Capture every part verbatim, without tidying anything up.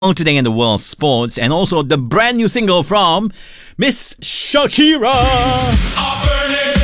today in the world of sports, and also the brand new single from Miss Shakira. Are burning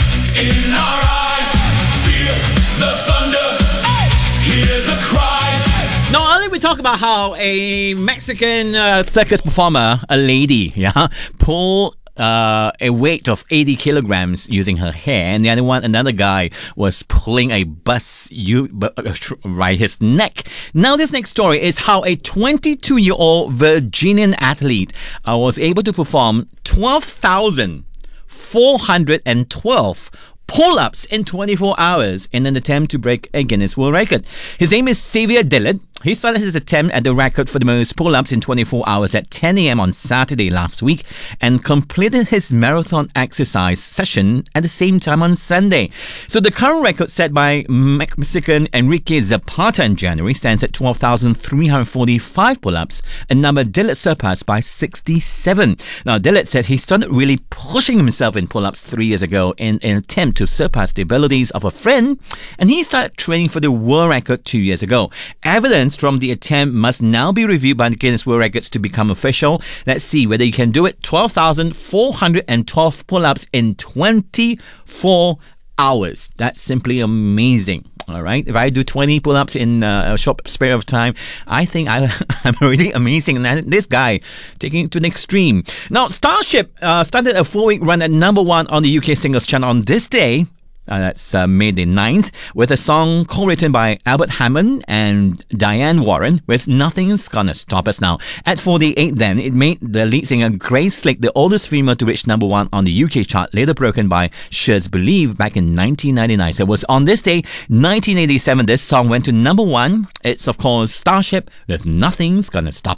in our eyes. Feel the thunder, hear the cries. Now, earlier we talked about how a Mexican uh, circus performer, a lady, yeah, pulled Uh, a weight of eighty kilograms using her hair, and the other one, another guy was pulling a bus you right his neck. Now, this next story is how a twenty-two-year-old Virginian athlete uh, was able to perform twelve thousand four hundred twelve pull-ups in twenty-four hours in an attempt to break a Guinness World Record. His name is Xavier Dillard. He started his attempt at the record for the most pull-ups in twenty-four hours at ten a.m. on Saturday last week and completed his marathon exercise session at the same time on Sunday. So the current record set by Mexican Enrique Zapata in January stands at twelve thousand three hundred forty-five pull-ups, a number Dillard surpassed by sixty-seven. Now, Dillard said he started really pushing himself in pull-ups three years ago in an attempt to surpass the abilities of a friend, and he started training for the world record two years ago. Evidence from the attempt must now be reviewed by the Guinness World Records to become official. Let's see whether you can do it. twelve thousand four hundred twelve pull-ups in twenty-four hours. That's simply amazing. All right. If I do twenty pull-ups in uh, a short period of time, I think I, I'm really amazing. And this guy taking it to the extreme. Now, Starship uh, started a four-week run at number one on the U K singles chart on this day. Uh, that's uh, May the ninth, with a song co-written by Albert Hammond and Diane Warren with Nothing's Gonna Stop Us Now. At forty-eight then, it made the lead singer Grace Slick the oldest female to reach number one on the U K chart, later broken by Cher's Believe back in nineteen ninety-nine. So it was on this day, nineteen eighty-seven, this song went to number one. It's, of course, Starship with Nothing's Gonna Stop